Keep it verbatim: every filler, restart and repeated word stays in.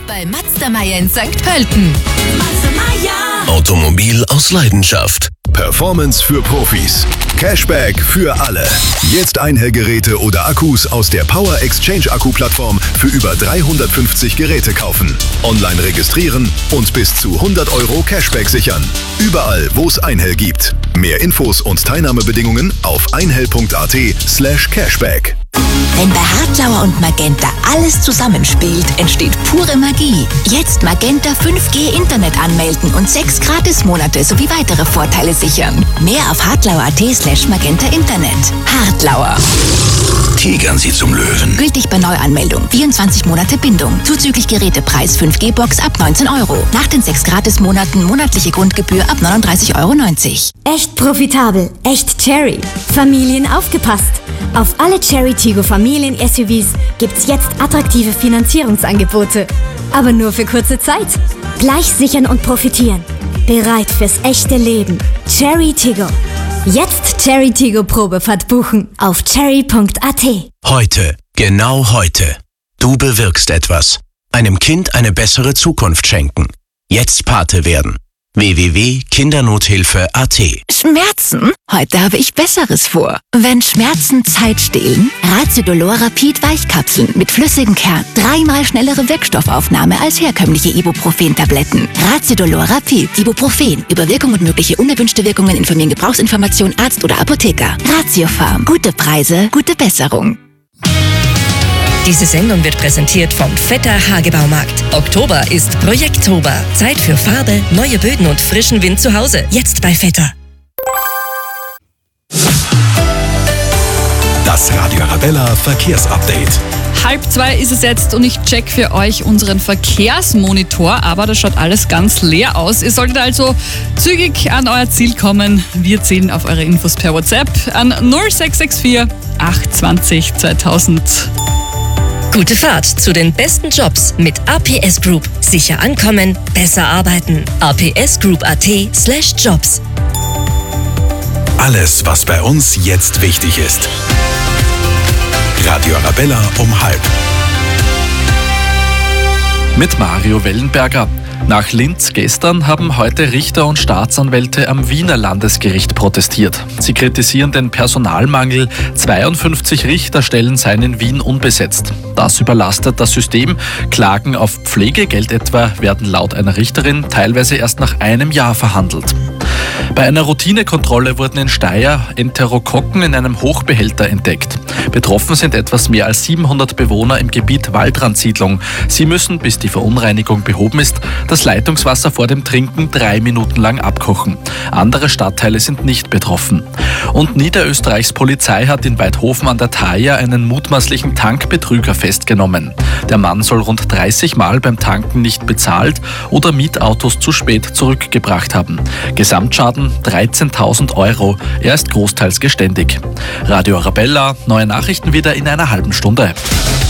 bei Mazda Meier in Sankt Pölten. Mazda Meier. Automobil aus Leidenschaft. Performance für Profis. Cashback für alle. Jetzt Einhellgeräte oder Akkus aus der Power Exchange Akku-Plattform für über dreihundertfünfzig Geräte kaufen. Online registrieren und bis zu hundert Euro Cashback sichern. Überall, wo es Einhell gibt. Mehr Infos und Teilnahmebedingungen auf einhell.at slash cashback. Wenn bei Hartlauer und Magenta alles zusammenspielt, entsteht pure Magie. Jetzt Magenta fünf G Internet anmelden und sechs Gratismonate sowie weitere Vorteile sichern. Mehr auf hartlauer.at slash magenta Internet. Hartlauer. Tigern Sie zum Löwen. Gültig bei Neuanmeldung. vierundzwanzig Monate Bindung. Zuzüglich Gerätepreis fünf G Box ab neunzehn Euro. Nach den sechs Gratismonaten monatliche Grundgebühr ab neununddreißig Euro neunzig. Echt profitabel. Echt Cherry. Familien aufgepasst. Auf alle Cherry Tiggo Familien-S U Vs gibt's jetzt attraktive Finanzierungsangebote. Aber nur für kurze Zeit. Gleich sichern und profitieren. Bereit fürs echte Leben. Cherry Tiggo. Jetzt Cherry Tiggo Probefahrt buchen auf cherry punkt at. Heute, genau heute. Du bewirkst etwas. Einem Kind eine bessere Zukunft schenken. Jetzt Pate werden. w w w punkt kindernothilfe punkt at. Schmerzen? Heute habe ich Besseres vor. Wenn Schmerzen Zeit stehlen, Raziodolor Rapid Weichkapseln mit flüssigem Kern. Dreimal schnellere Wirkstoffaufnahme als herkömmliche Ibuprofen-Tabletten. Raziodolor Rapid. Ibuprofen. Über Wirkung und mögliche unerwünschte Wirkungen informieren Gebrauchsinformation Arzt oder Apotheker. Ratiofarm. Gute Preise, gute Besserung. Diese Sendung wird präsentiert vom Vetter Hagebaumarkt. Oktober ist Projekttober. Zeit für Farbe, neue Böden und frischen Wind zu Hause. Jetzt bei Vetter. Das Radio Arabella Verkehrsupdate. Halb zwei ist es jetzt und ich check für euch unseren Verkehrsmonitor, aber das schaut alles ganz leer aus. Ihr solltet also zügig an euer Ziel kommen. Wir zählen auf eure Infos per WhatsApp an null sechs sechs vier acht zwanzig zweitausend. Gute Fahrt zu den besten Jobs mit A P S Group. Sicher ankommen, besser arbeiten. a p s group punkt at slash jobs. Alles, was bei uns jetzt wichtig ist. Radio Arabella um halb. Mit Mario Wellenberger. Nach Linz gestern haben heute Richter und Staatsanwälte am Wiener Landesgericht protestiert. Sie kritisieren den Personalmangel. zweiundfünfzig Richterstellen seien in Wien unbesetzt. Das überlastet das System. Klagen auf Pflegegeld etwa werden laut einer Richterin teilweise erst nach einem Jahr verhandelt. Bei einer Routinekontrolle wurden in Steyr Enterokokken in einem Hochbehälter entdeckt. Betroffen sind etwas mehr als siebenhundert Bewohner im Gebiet Waldrandsiedlung. Sie müssen, bis die Verunreinigung behoben ist, das Leitungswasser vor dem Trinken drei Minuten lang abkochen. Andere Stadtteile sind nicht betroffen. Und Niederösterreichs Polizei hat in Weidhofen an der Thaya einen mutmaßlichen Tankbetrüger festgenommen. Der Mann soll rund dreißig Mal beim Tanken nicht bezahlt oder Mietautos zu spät zurückgebracht haben. Gesamtschaden dreizehntausend Euro. Er ist großteils geständig. Radio Arabella, neue Nachrichten wieder in einer halben Stunde.